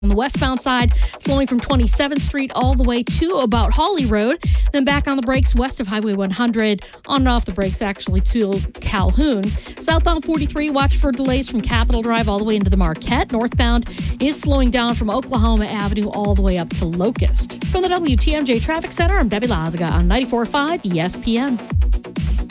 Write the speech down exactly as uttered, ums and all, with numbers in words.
On the westbound side, slowing from twenty-seventh Street all the way to about Holly Road. Then back on the brakes west of Highway one hundred. On and off the brakes actually to Calhoun. Southbound forty-three, watch for delays from Capitol Drive all the way into the Marquette. Northbound is slowing down from Oklahoma Avenue all the way up to Locust. From the W T M J Traffic Center, I'm Debbie Lazaga on ninety-four point five E S P N.